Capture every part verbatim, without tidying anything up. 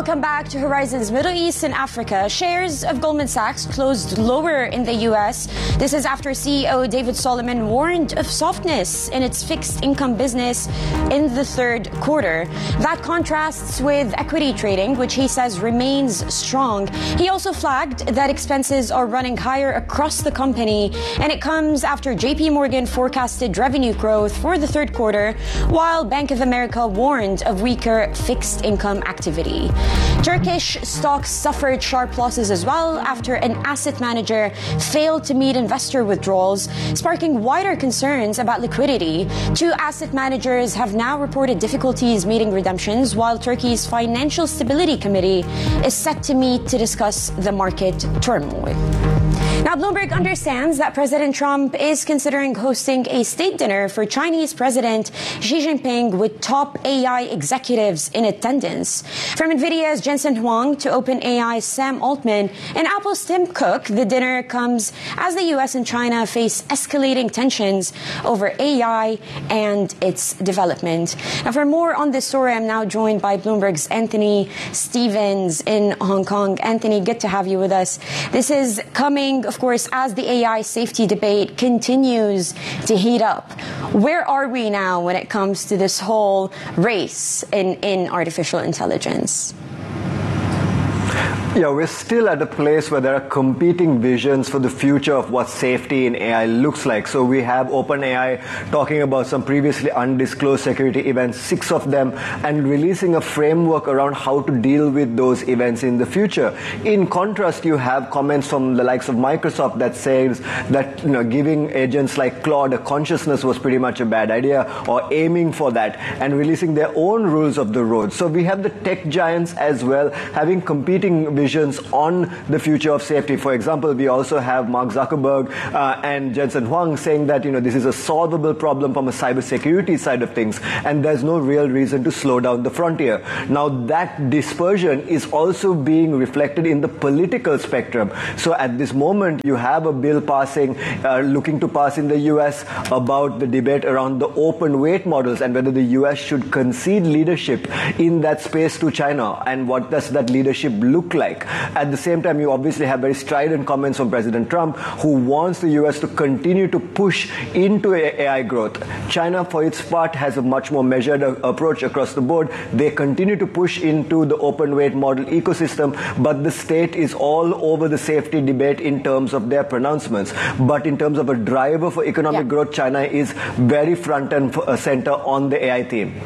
Welcome back to Horizons Middle East and Africa. Shares of Goldman Sachs closed lower in the U S. This is after C E O David Solomon warned of softness in its fixed income business in the third quarter. That contrasts with equity trading, which he says remains strong. He also flagged that expenses are running higher across the company, and it comes after J P Morgan forecasted revenue growth for the third quarter, while Bank of America warned of weaker fixed income activity. Turkish stocks suffered sharp losses as well after an asset manager failed to meet investor withdrawals, sparking wider concerns about liquidity. Two asset managers have now reported difficulties meeting redemptions, while Turkey's Financial Stability Committee is set to meet to discuss the market turmoil. Now, Bloomberg understands that President Trump is considering hosting a state dinner for Chinese President Xi Jinping with top A I executives in attendance. From NVIDIA's Jensen Huang to OpenAI's Sam Altman and Apple's Tim Cook, the dinner comes as the U S and China face escalating tensions over A I and its development. Now, for more on this story, I'm now joined by Bloomberg's Anthony Stevens in Hong Kong. Anthony, good to have you with us. This is coming, of course, as the A I safety debate continues to heat up. Where are we now when it comes to this whole race in, in artificial intelligence? Yeah, we're still at a place where there are competing visions for the future of what safety in A I looks like. So we have OpenAI talking about some previously undisclosed security events, six of them, and releasing a framework around how to deal with those events in the future. In contrast, you have comments from the likes of Microsoft that says that, you know, giving agents like Claude a consciousness was pretty much a bad idea, or aiming for that, and releasing their own rules of the road. So we have the tech giants as well having competing visions on the future of safety. For example, we also have Mark Zuckerberg uh, and Jensen Huang saying that, you know, this is a solvable problem from a cybersecurity side of things, and there's no real reason to slow down the frontier. Now, that dispersion is also being reflected in the political spectrum. So at this moment, you have a bill passing, uh, looking to pass in the U S about the debate around the open weight models and whether the U S should concede leadership in that space to China, and what does that leadership look like. At the same time, you obviously have very strident comments from President Trump, who wants the U S to continue to push into A I growth. China, for its part, has a much more measured approach across the board. They continue to push into the open weight model ecosystem, but the state is all over the safety debate in terms of their pronouncements. But in terms of a driver for economic yeah. growth, China is very front and center on the A I theme.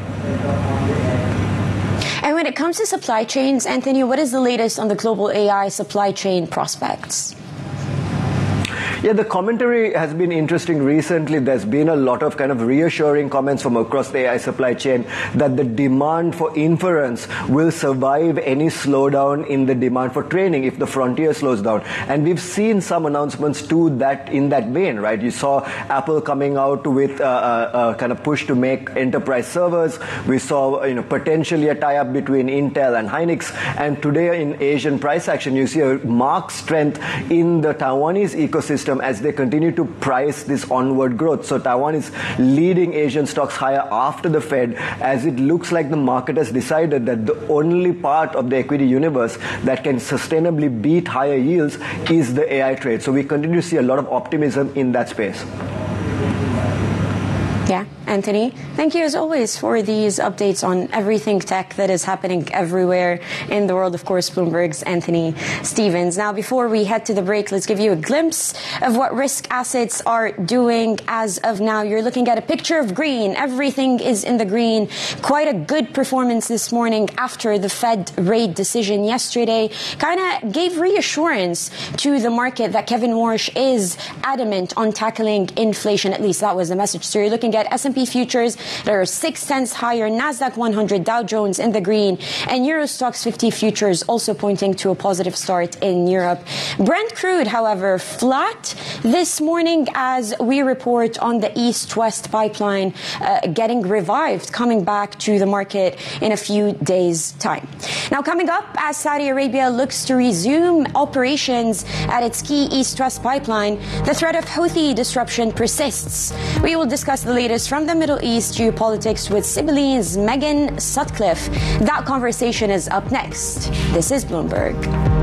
And when it comes to supply chains, Anthony, what is the latest on the global A I supply chain prospects? Yeah, the commentary has been interesting recently. There's been a lot of kind of reassuring comments from across the A I supply chain that the demand for inference will survive any slowdown in the demand for training if the frontier slows down. And we've seen some announcements to that in that vein, right? You saw Apple coming out with a, a, a kind of push to make enterprise servers. We saw, you know, potentially a tie-up between Intel and Hynix. And today in Asian price action, you see a marked strength in the Taiwanese ecosystem as they continue to price this onward growth. So Taiwan is leading Asian stocks higher after the Fed, as it looks like the market has decided that the only part of the equity universe that can sustainably beat higher yields is the A I trade. So we continue to see a lot of optimism in that space. Yeah, Anthony, thank you as always for these updates on everything tech that is happening everywhere in the world. Of course, Bloomberg's Anthony Stevens. Now, before we head to the break, let's give you a glimpse of what risk assets are doing as of now. You're looking at a picture of green. Everything is in the green. Quite a good performance this morning after the Fed rate decision yesterday. Kind of gave reassurance to the market that Kevin Warsh is adamant on tackling inflation. At least that was the message. So you're looking at S and P futures that are six tenths higher, NASDAQ one hundred, Dow Jones in the green, and Euro Stoxx fifty futures also pointing to a positive start in Europe. Brent crude, however, flat this morning as we report on the East-West pipeline uh, getting revived, coming back to the market in a few days' time. Now, coming up, as Saudi Arabia looks to resume operations at its key East-West pipeline, the threat of Houthi disruption persists. We will discuss the latest from the Middle East geopolitics with Cibeline's Megan Sutcliffe. That conversation is up next. This is Bloomberg.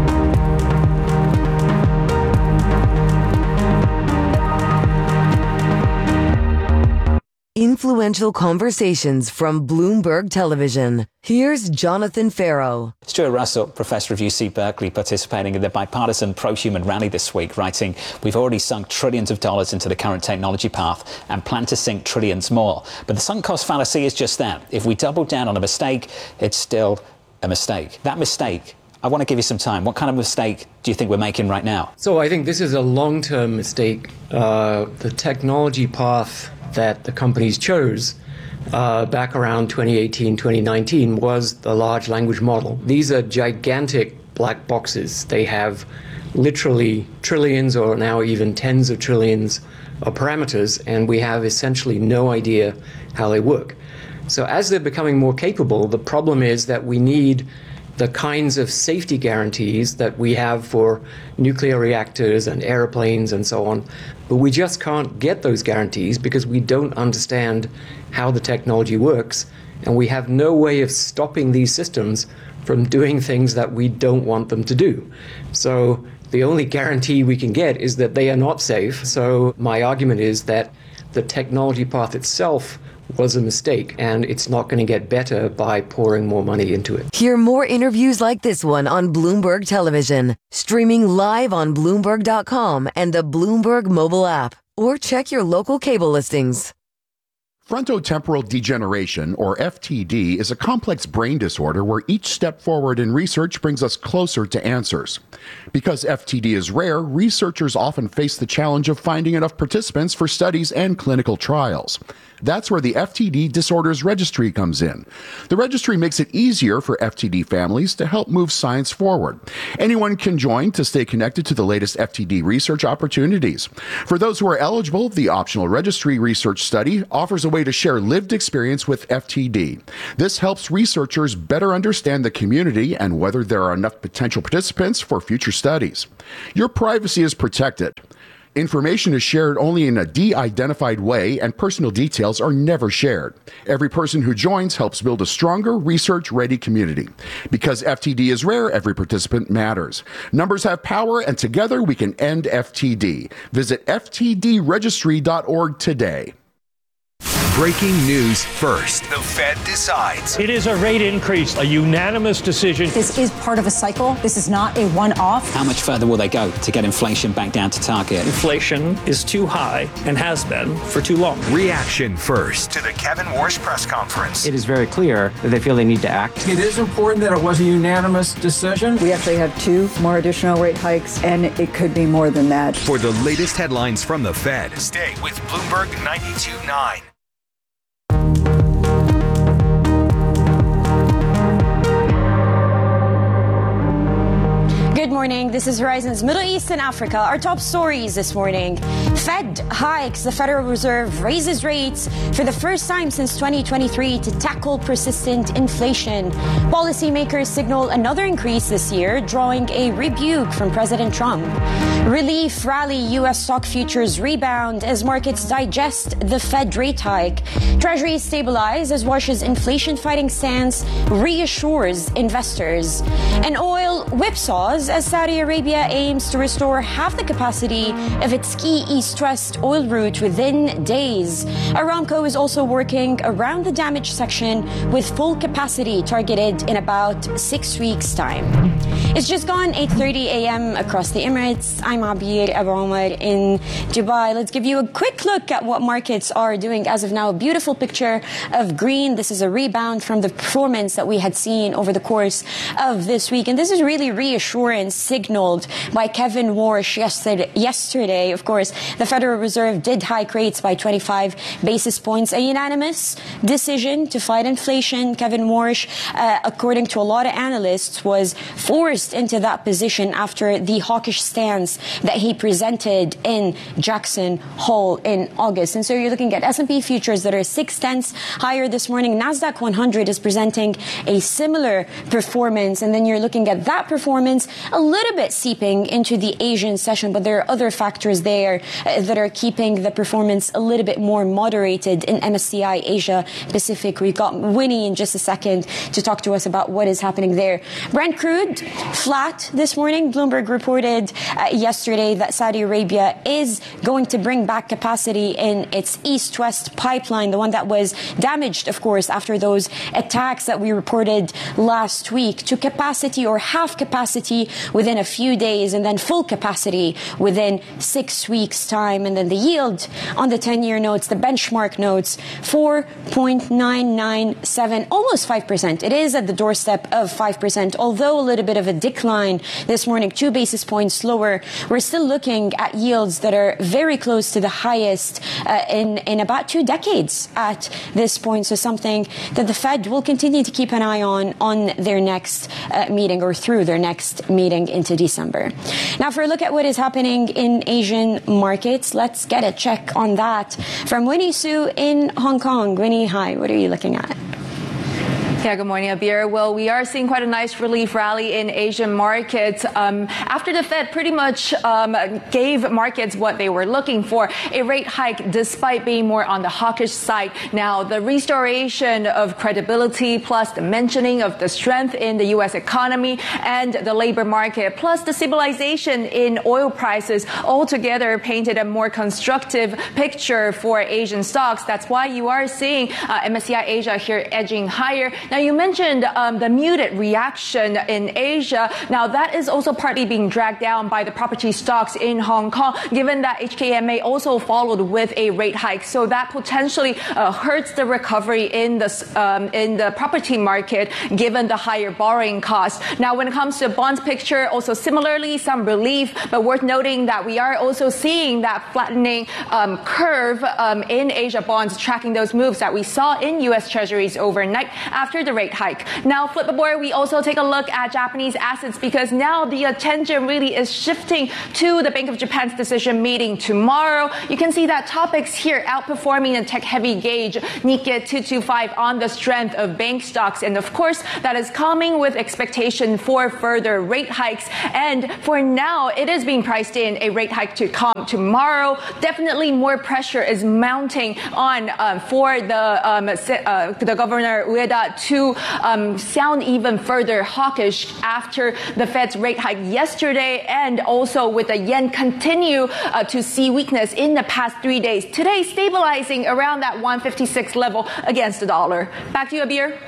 Influential conversations from Bloomberg Television. Here's Jonathan Farrow. Stuart Russell, professor of U C Berkeley, participating in the bipartisan pro-human rally this week, writing, "We've already sunk trillions of dollars into the current technology path and plan to sink trillions more. But the sunk cost fallacy is just that. If we double down on a mistake, it's still a mistake." That mistake, I want to give you some time. What kind of mistake do you think we're making right now? So I think this is a long-term mistake. Uh, the technology path that the companies chose uh, back around twenty eighteen, twenty nineteen was the large language model. These are gigantic black boxes. They have literally trillions or now even tens of trillions of parameters, and we have essentially no idea how they work. So as they're becoming more capable, the problem is that we need the kinds of safety guarantees that we have for nuclear reactors and airplanes and so on. But we just can't get those guarantees because we don't understand how the technology works, and we have no way of stopping these systems from doing things that we don't want them to do. So the only guarantee we can get is that they are not safe. So my argument is that the technology path itself was a mistake, and it's not going to get better by pouring more money into it. Hear more interviews like this one on Bloomberg Television, streaming live on Bloomberg dot com and the Bloomberg mobile app, or check your local cable listings. Frontotemporal degeneration, or F T D, is a complex brain disorder where each step forward in research brings us closer to answers. Because F T D is rare, researchers often face the challenge of finding enough participants for studies and clinical trials. That's where the F T D Disorders Registry comes in. The registry makes it easier for F T D families to help move science forward. Anyone can join to stay connected to the latest F T D research opportunities. For those who are eligible, the optional registry research study offers a way to share lived experience with F T D. This helps researchers better understand the community and whether there are enough potential participants for future studies. Your privacy is protected. Information is shared only in a de-identified way, and personal details are never shared. Every person who joins helps build a stronger, research-ready community. Because F T D is rare, every participant matters. Numbers have power, and together we can end F T D. Visit F T D registry dot org today. Breaking news first. The Fed decides. It is a rate increase, a unanimous decision. This is part of a cycle. This is not a one-off. How much further will they go to get inflation back down to target? Inflation is too high and has been for too long. Reaction first to the Kevin Warsh press conference. It is very clear that they feel they need to act. It is important that it was a unanimous decision. We actually have two more additional rate hikes, and it could be more than that. For the latest headlines from the Fed, stay with Bloomberg ninety-two point nine. Good morning. This is Horizon's Middle East and Africa. Our top stories this morning. Fed hikes. The Federal Reserve raises rates for the first time since twenty twenty-three to tackle persistent inflation. Policymakers signal another increase this year, drawing a rebuke from President Trump. Relief rally. U S stock futures rebound as markets digest the Fed rate hike. Treasuries stabilize as Wash's inflation-fighting stance reassures investors. And oil whipsaws as Saudi Arabia aims to restore half the capacity of its key east-west oil route within days. Aramco is also working around the damaged section with full capacity targeted in about six weeks' time. It's just gone eight thirty a.m. across the Emirates. I'm Abir Abu Omar in Dubai. Let's give you a quick look at what markets are doing as of now. A beautiful picture of green. This is a rebound from the performance that we had seen over the course of this week. And this is really reassurance signaled by Kevin Warsh yesterday. Yesterday, of course, the Federal Reserve did hike rates by twenty-five basis points, a unanimous decision to fight inflation. Kevin Warsh, uh, according to a lot of analysts, was forced into that position after the hawkish stance that he presented in Jackson Hole in August. And so you're looking at S and P futures that are six tenths higher this morning. NASDAQ one hundred is presenting a similar performance. And then you're looking at that performance a little bit seeping into the Asian session. But there are other factors there uh, that are keeping the performance a little bit more moderated in M S C I Asia Pacific. We've got Winnie in just a second to talk to us about what is happening there. Brent crude flat this morning. Bloomberg reported uh, yesterday that Saudi Arabia is going to bring back capacity in its east-west pipeline, the one that was damaged, of course, after those attacks that we reported last week, to capacity or half capacity within a few days, and then full capacity within six weeks' time. And then the yield on the ten-year notes, the benchmark notes, four point nine nine seven, almost five percent. It is at the doorstep of five percent, although a little bit of a decline this morning, two basis points lower. We're still looking at yields that are very close to the highest uh, in, in about two decades at this point. So something that the Fed will continue to keep an eye on on their next uh, meeting, or through their next meeting into December. Now, for a look at what is happening in Asian markets, let's get a check on that from Winnie Su in Hong Kong. Winnie, hi. What are you looking at? Yeah, good morning, Abir. Well, we are seeing quite a nice relief rally in Asian markets um, after the Fed pretty much um, gave markets what they were looking for, a rate hike despite being more on the hawkish side. Now, the restoration of credibility, plus the mentioning of the strength in the U S economy and the labor market, plus the stabilization in oil prices, altogether painted a more constructive picture for Asian stocks. That's why you are seeing uh, M S C I Asia here edging higher. Now, you mentioned um, the muted reaction in Asia. Now, that is also partly being dragged down by the property stocks in Hong Kong, given that H K M A also followed with a rate hike. So that potentially uh, hurts the recovery in the, um, in the property market, given the higher borrowing costs. Now, when it comes to the bonds picture, also similarly, some relief, but worth noting that we are also seeing that flattening um, curve um, in Asia bonds, tracking those moves that we saw in U S Treasuries overnight after the rate hike. Now, flip aboard, we also take a look at Japanese assets, because now the attention really is shifting to the Bank of Japan's decision meeting tomorrow. You can see that topics here outperforming the tech-heavy gauge Nikkei two twenty-five on the strength of bank stocks. And of course, that is coming with expectation for further rate hikes. And for now, it is being priced in a rate hike to come tomorrow. Definitely more pressure is mounting on um, for the um, uh, the governor Ueda to um, sound even further hawkish after the Fed's rate hike yesterday, and also with the yen continue uh, to see weakness in the past three days. Today, stabilizing around that one fifty-six level against the dollar. Back to you, Abir.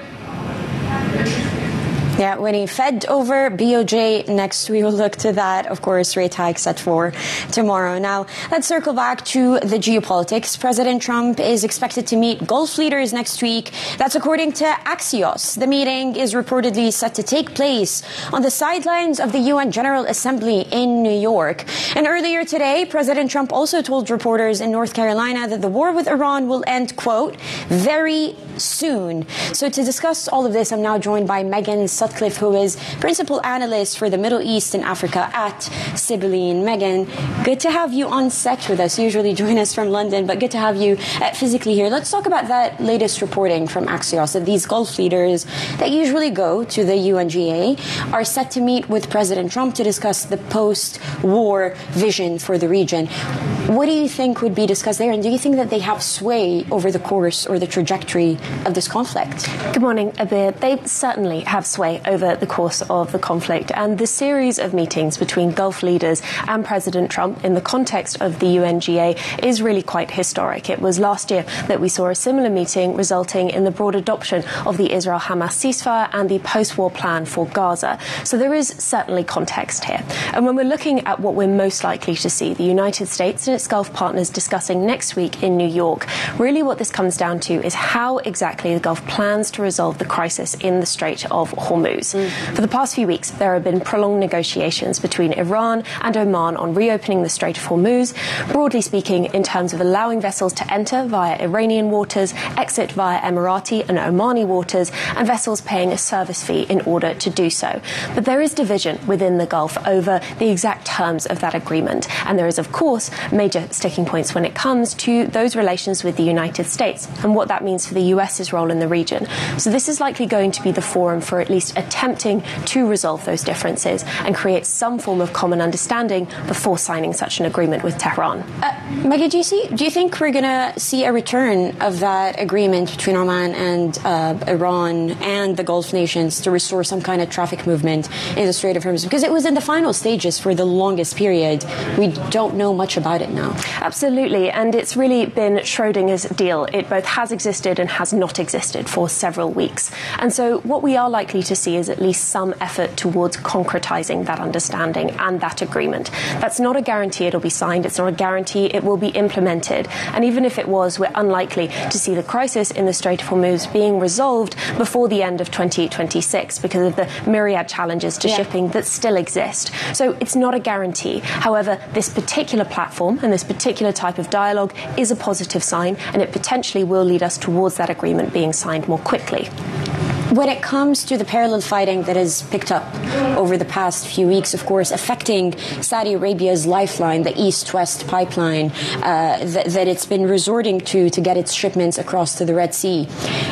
Yeah, Winnie, Fed over, B O J next. We will look to that, of course, rate hike set for tomorrow. Now, let's circle back to the geopolitics. President Trump is expected to meet Gulf leaders next week. That's according to Axios. The meeting is reportedly set to take place on the sidelines of the U N General Assembly in New York. And earlier today, President Trump also told reporters in North Carolina that the war with Iran will end, quote, very soon. So to discuss all of this, I'm now joined by Megan Sutcliffe, who is principal analyst for the Middle East and Africa at Sibylline. Megan, good to have you on set with us. You usually join us from London, but good to have you uh, physically here. Let's talk about that latest reporting from Axios that these Gulf leaders that usually go to the U N G A are set to meet with President Trump to discuss the post-war vision for the region. What do you think would be discussed there? And do you think that they have sway over the course or the trajectory of this conflict? Good morning, Abir. They certainly have sway over the course of the conflict. And the series of meetings between Gulf leaders and President Trump in the context of the U N G A is really quite historic. It was last year that we saw a similar meeting resulting in the broad adoption of the Israel-Hamas ceasefire and the post-war plan for Gaza. So there is certainly context here. And when we're looking at what we're most likely to see, the United States and its its Gulf partners discussing next week in New York. Really what this comes down to is how exactly the Gulf plans to resolve the crisis in the Strait of Hormuz. Mm. For the past few weeks, there have been prolonged negotiations between Iran and Oman on reopening the Strait of Hormuz, broadly speaking, in terms of allowing vessels to enter via Iranian waters, exit via Emirati and Omani waters, and vessels paying a service fee in order to do so. But there is division within the Gulf over the exact terms of that agreement, and there is, of course, major sticking points when it comes to those relations with the United States and what that means for the U S's role in the region. So this is likely going to be the forum for at least attempting to resolve those differences and create some form of common understanding before signing such an agreement with Tehran. Uh, Maggie, do you, see, do you think we're going to see a return of that agreement between Oman and uh, Iran and the Gulf nations to restore some kind of traffic movement in the Strait of Hormuz? Because it was in the final stages for the longest period. We don't know much about it now. Absolutely, and it's really been Schrodinger's deal. It both has existed and has not existed for several weeks. And so what we are likely to see is at least some effort towards concretizing that understanding and that agreement. That's not a guarantee it'll be signed. It's not a guarantee it will be implemented. And even if it was, we're unlikely to see the crisis in the Strait of Hormuz being resolved before the end of twenty twenty-six because of the myriad challenges to yeah. shipping that still exist. So it's not a guarantee. However, this particular platform and this particular type of dialogue is a positive sign, and it potentially will lead us towards that agreement being signed more quickly. When it comes to the parallel fighting that has picked up over the past few weeks, of course, affecting Saudi Arabia's lifeline, the East-West pipeline, uh, th- that it's been resorting to to get its shipments across to the Red Sea,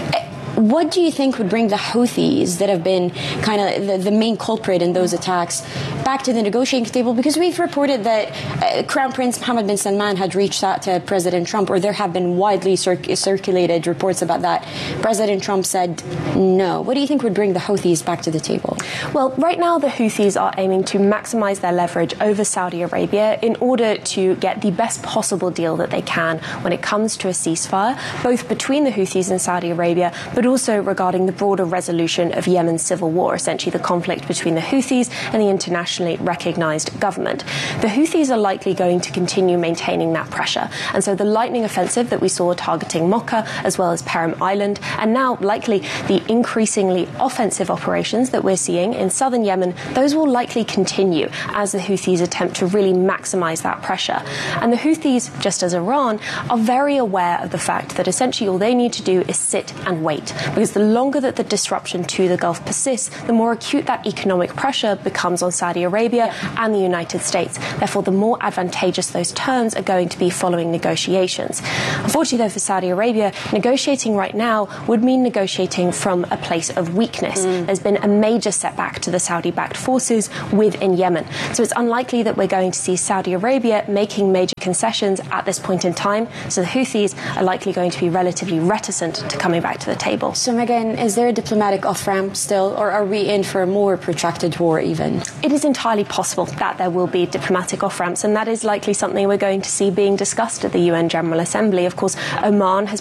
what do you think would bring the Houthis, that have been kind of the, the main culprit in those attacks, back to the negotiating table? Because we've reported that uh, Crown Prince Mohammed bin Salman had reached out to President Trump, or there have been widely circ- circulated reports about that. President Trump said no. What do you think would bring the Houthis back to the table? Well, right now the Houthis are aiming to maximize their leverage over Saudi Arabia in order to get the best possible deal that they can when it comes to a ceasefire, both between the Houthis and Saudi Arabia, but also regarding the broader resolution of Yemen's civil war, essentially the conflict between the Houthis and the internationally recognized government. The Houthis are likely going to continue maintaining that pressure. And so the lightning offensive that we saw targeting Mocha as well as Perim Island, and now likely the increasingly offensive operations that we're seeing in southern Yemen, those will likely continue as the Houthis attempt to really maximize that pressure. And the Houthis, just as Iran, are very aware of the fact that essentially all they need to do is sit and wait. Because the longer that the disruption to the Gulf persists, the more acute that economic pressure becomes on Saudi Arabia and the United States. Therefore, the more advantageous those terms are going to be following negotiations. Unfortunately, though, for Saudi Arabia, negotiating right now would mean negotiating from a place of weakness. Mm. There's been a major setback to the Saudi-backed forces within Yemen. So it's unlikely that we're going to see Saudi Arabia making major concessions at this point in time. So the Houthis are likely going to be relatively reticent to coming back to the table. So, Megan, is there a diplomatic off-ramp still, or are we in for a more protracted war even? It is entirely possible that there will be diplomatic off-ramps, and that is likely something we're going to see being discussed at the U N General Assembly. Of course, Oman has